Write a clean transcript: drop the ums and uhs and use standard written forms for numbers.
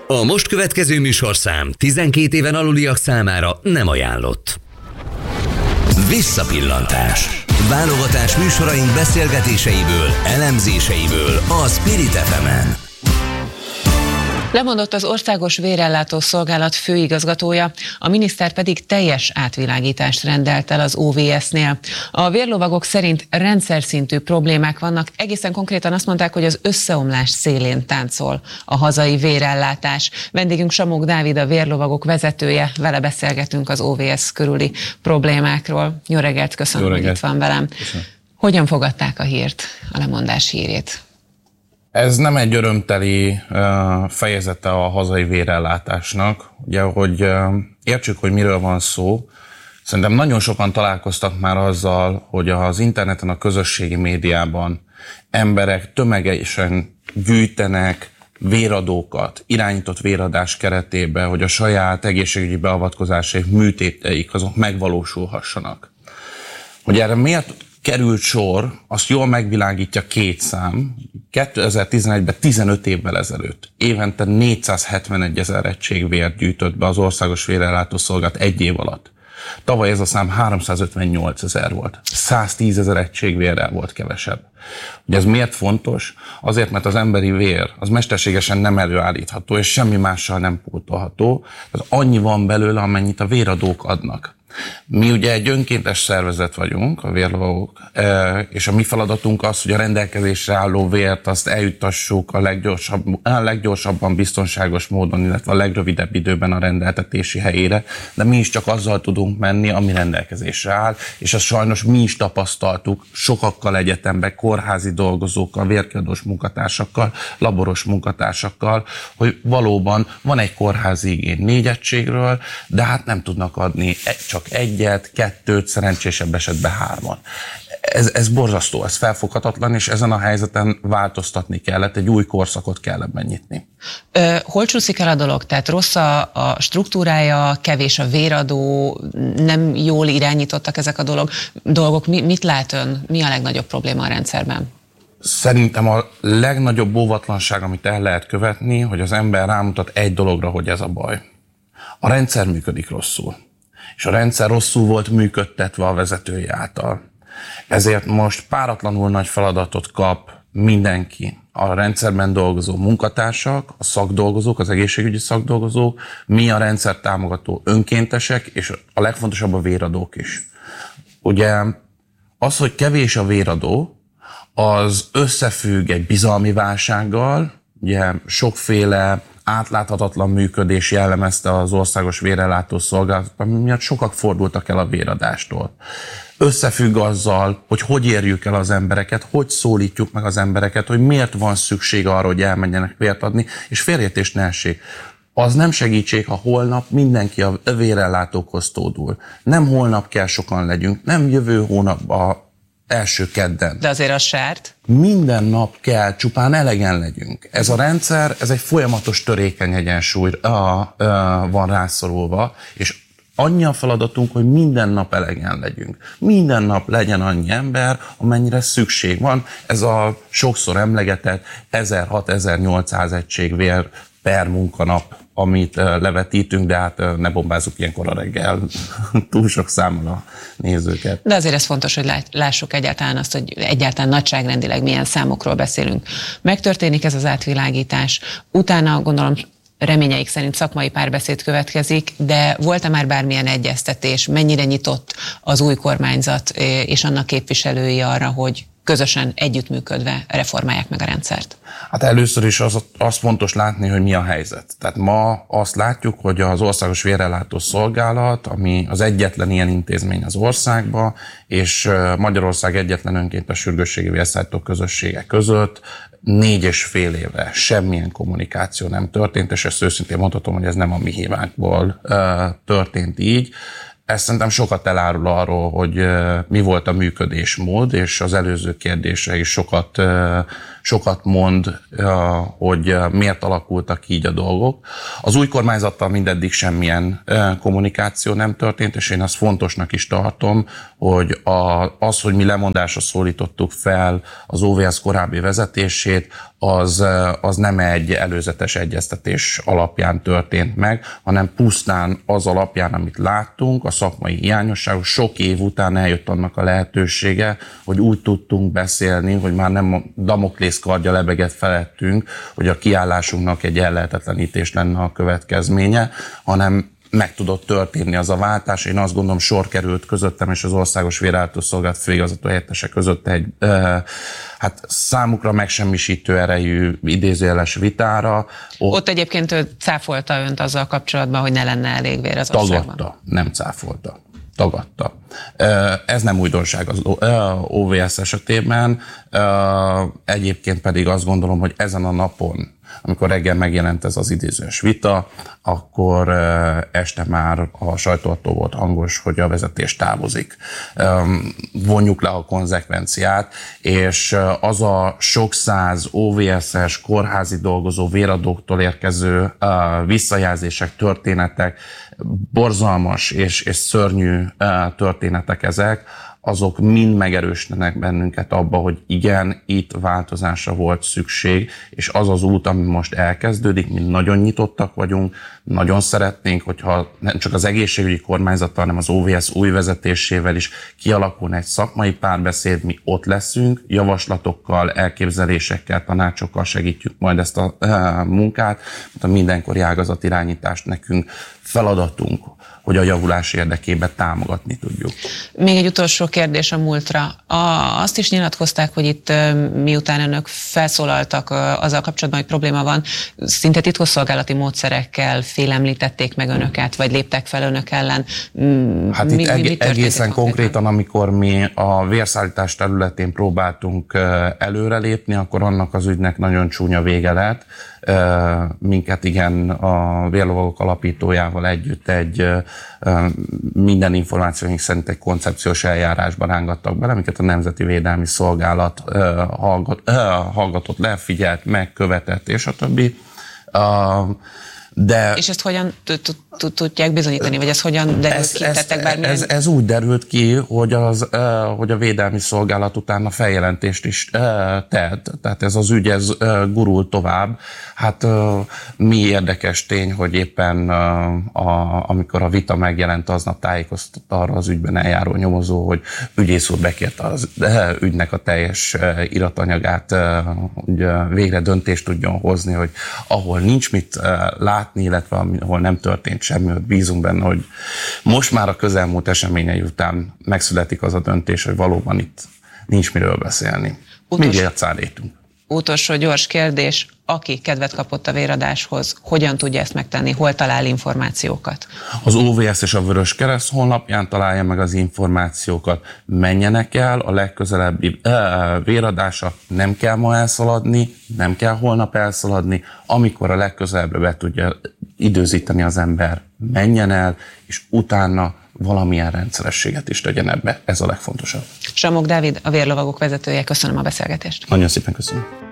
A most következő műsorszám 12 éven aluliak számára nem ajánlott. Visszapillantás. Válogatás műsoraink beszélgetéseiből, elemzéseiből a Spirit FM-en. Lemondott az Országos Vérellátó Szolgálat főigazgatója, a miniszter pedig teljes átvilágítást rendelt el az OVS-nél. A vérlovagok szerint rendszerszintű problémák vannak, egészen konkrétan azt mondták, hogy az összeomlás szélén táncol a hazai vérellátás. Vendégünk Samók Dávid, a vérlovagok vezetője, vele beszélgetünk az OVS körüli problémákról. Jó reggelt, köszönöm, hogy itt van velem. Köszönöm. Hogyan fogadták a hírt, a lemondás hírét? Ez nem egy örömteli fejezete a hazai vérellátásnak. Ugye, hogy értsük, hogy miről van szó. Szerintem nagyon sokan találkoztak már azzal, hogy az interneten, a közösségi médiában emberek tömegesen gyűjtenek véradókat, irányított véradás keretében, hogy a saját egészségügyi beavatkozásaik, műtéteik azok megvalósulhassanak. Hogy erre miért került sor, azt jól megvilágítja két szám. 2011-ben, 15 évvel ezelőtt évente 471 000 egység vért gyűjtött be az Országos Vérellátó Szolgálat egy év alatt. Tavaly ez a szám 358 000 volt. 110 000 egység vérrel volt kevesebb. Ugye ez miért fontos? Azért, mert az emberi vér az mesterségesen nem előállítható, és semmi mással nem pótolható. Tehát annyi van belőle, amennyit a véradók adnak. Mi ugye egy önkéntes szervezet vagyunk, a vérlovagok, és a mi feladatunk az, hogy a rendelkezésre álló vért azt eljuttassuk a leggyorsabban, biztonságos módon, illetve a legrövidebb időben a rendeltetési helyére, de mi is csak azzal tudunk menni, ami rendelkezésre áll, és azt sajnos mi is tapasztaltuk sokakkal egyetemben, kórházi dolgozókkal, vérkiadós munkatársakkal, laboros munkatársakkal, hogy valóban van egy kórházi igény 4 egységről, de hát nem tudnak adni csak egyet, kettőt, szerencsésebb esetben 3-at. Ez borzasztó, ez felfoghatatlan, és ezen a helyzeten változtatni kellett, egy új korszakot kell ebben nyitni. Hol csúszik el a dolog? Tehát rossz a struktúrája, kevés a véradó, nem jól irányítottak ezek a dolgok. Mit lát ön? Mi a legnagyobb probléma a rendszerben? Szerintem a legnagyobb óvatlanság, amit el lehet követni, hogy az ember rámutat egy dologra, hogy ez a baj. A rendszer működik rosszul. És a rendszer rosszul volt működtetve a vezetői által. Ezért most páratlanul nagy feladatot kap mindenki, a rendszerben dolgozó munkatársak, a szakdolgozók, az egészségügyi szakdolgozók, mi a rendszer támogató önkéntesek, és a legfontosabb a véradók is. Ugye az, hogy kevés a véradó, az összefügg egy bizalmi válsággal, ugye sokféle átláthatatlan működés jellemezte az Országos Vérellátó Szolgálatot, miatt sokak fordultak el a véradástól. Összefügg azzal, hogy érjük el az embereket, hogy szólítjuk meg az embereket, hogy miért van szükség arra, hogy elmenjenek vért adni, és félreértés ne essék. Az nem segítség, ha holnap mindenki a vérellátókhoz tódul. Nem holnap kell sokan legyünk, nem jövő hónapban, első kedden. De azért az sárt. Minden nap kell, csupán elegen legyünk. Ez a rendszer, ez egy folyamatos törékeny egyensúly van rászorulva, és annyi a feladatunk, hogy minden nap elegen legyünk. Minden nap legyen annyi ember, amennyire szükség van. Ez a sokszor emlegetett 1600-1800 egység vér per munkanap, amit levetítünk, de hát ne bombázzuk ilyenkor a reggel túl sok számmal a nézőket. De azért ez fontos, hogy lássuk egyáltalán azt, hogy egyáltalán nagyságrendileg milyen számokról beszélünk. Megtörténik ez az átvilágítás, utána gondolom reményeik szerint szakmai párbeszéd következik, de volt-e már bármilyen egyeztetés, mennyire nyitott az új kormányzat és annak képviselői arra, hogy közösen együttműködve reformálják meg a rendszert? Hát először is az fontos látni, hogy mi a helyzet. Tehát ma azt látjuk, hogy az Országos Vérellátó Szolgálat, ami az egyetlen ilyen intézmény az országban, és Magyarország egyetlen önkéntes sürgősségi vérszállító közössége között 4,5 éve semmilyen kommunikáció nem történt, és ezt őszintén mondhatom, hogy ez nem a mi hibánkból történt így. Ez szerintem sokat elárul arról, hogy mi volt a működésmód, és az előző kérdésre is sokat sokat mond, hogy miért alakultak így a dolgok. Az új kormányzattal mindeddig semmilyen kommunikáció nem történt, és én azt fontosnak is tartom, hogy hogy mi lemondásra szólítottuk fel az OVS korábbi vezetését, az nem egy előzetes egyeztetés alapján történt meg, hanem pusztán az alapján, amit láttunk, a szakmai hiányosságok. Sok év után eljött annak a lehetősége, hogy úgy tudtunk beszélni, hogy már nem Damoklész kardja lebegett felettünk, hogy a kiállásunknak egy ellehetetlenítés lenne a következménye, hanem meg tudott történni az a váltás. Én azt gondolom, sor került közöttem és az Országos Vérellátószolgálat főigazgató helyettese között egy számukra megsemmisítő erejű idézőjeles vitára. Ott egyébként ő cáfolta önt azzal kapcsolatban, hogy ne lenne elég vér az országban. Tagadta, nem cáfolta. Tagadta. Ez nem újdonság az OVS esetében. Egyébként pedig azt gondolom, hogy ezen a napon, amikor reggel megjelent ez az idézős vita, akkor este már a sajtótól volt hangos, hogy a vezetés távozik. Vonjuk le a konzekvenciát, és az a sok száz OVS-es kórházi dolgozó véradóktól érkező visszajelzések, történetek, borzalmas és szörnyű történetek ezek, azok mind megerősítenek bennünket abba, hogy igen, itt változásra volt szükség, és az az út, ami most elkezdődik, mi nagyon nyitottak vagyunk, nagyon szeretnénk, hogyha nem csak az egészségügyi kormányzattal, hanem az OVS új vezetésével is kialakulna egy szakmai párbeszéd, mi ott leszünk, javaslatokkal, elképzelésekkel, tanácsokkal segítjük majd ezt a munkát, mert a mindenkori ágazatirányítást nekünk feladatunk, hogy a javulás érdekében támogatni tudjuk. Még egy utolsó kérdés a múltra. Azt is nyilatkozták, hogy itt miután önök felszólaltak azzal kapcsolatban, hogy probléma van, szinte titkosszolgálati módszerekkel félemlítették meg önöket, vagy léptek fel önök ellen. Hát itt egészen konkrétan, amikor mi a vérszállítás területén próbáltunk előrelépni, akkor annak az ügynek nagyon csúnya vége lett. Minket igen a Vérlovagok alapítójával együtt minden információink szerint egy koncepciós eljárásban rángattak bele, amiket a Nemzeti Védelmi Szolgálat hallgatott le, figyelt, megkövetett, és a többi. És ezt hogyan tudják bizonyítani, vagy ezt hogyan derült ki? Ez úgy derült ki, hogy a Védelmi Szolgálat utána feljelentést is tett, tehát ez az ügy, ez gurul tovább. Hát mi érdekes tény, hogy éppen amikor a vita megjelent, aznap tájékoztatta arra az ügyben eljáró nyomozó, hogy ügyész úr bekérte az ügynek a teljes iratanyagát, hogy végre döntést tudjon hozni, hogy ahol nincs mit látni, illetve ahol nem történt semmi, ott bízunk benne, hogy most már a közelmúlt eseményei után megszületik az a döntés, hogy valóban itt nincs miről beszélni. Miért szállítunk? Utolsó gyors kérdés, aki kedvet kapott a véradáshoz, hogyan tudja ezt megtenni, hol talál információkat? Az OVS és a Vöröskereszt honlapján találja meg az információkat. Menjenek el, a legközelebbi véradásra nem kell ma elszaladni, nem kell holnap elszaladni, amikor a legközelebbre be tudja időzíteni az ember, menjen el, és utána valamilyen rendszerességet is tegyen ebbe. Ez a legfontosabb. Samok Dávid, a Vérlovagok vezetője, köszönöm a beszélgetést. Nagyon szépen köszönöm.